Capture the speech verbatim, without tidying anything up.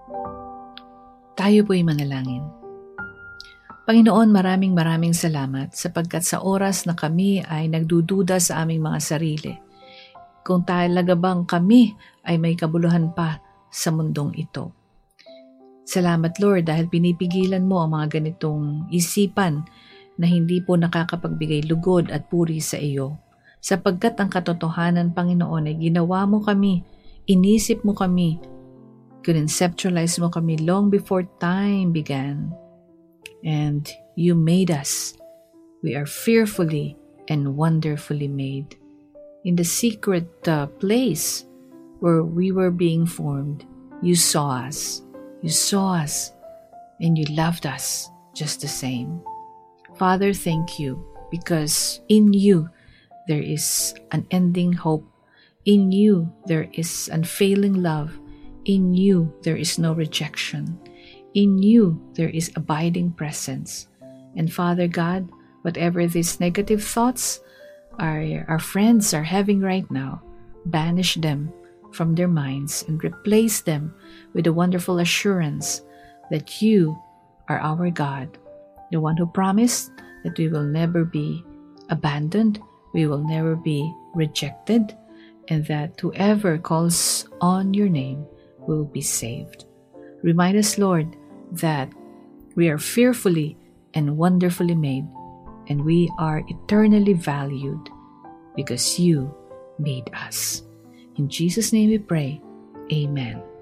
Tayo po'y manalangin. Panginoon, maraming maraming salamat sapagkat sa oras na kami ay nagdududa sa aming mga sarili, kung talaga bang kami ay may kabuluhan pa sa mundong ito. Salamat Lord dahil pinipigilan mo ang mga ganitong isipan na hindi po nakakapagbigay lugod at puri sa iyo. Sapagkat ang katotohanan, Panginoon, ay ginawa mo kami, inisip mo kami, conceptualize mo kami long before time began. And you made us. We are fearfully and wonderfully made. In the secret uh, place where we were being formed, you saw us. You saw us and you loved us just the same. Father, thank you because in you there is unending hope. In you there is unfailing love. In you there is no rejection. In you there is abiding presence. And Father God, whatever these negative thoughts our, our friends are having right now, banish them from their minds and replace them with the wonderful assurance that you are our God, the one who promised that we will never be abandoned, we will never be rejected, and that whoever calls on your name will be saved. Remind us, Lord, that we are fearfully and wonderfully made, and we are eternally valued because you made us. In Jesus' name we pray. Amen.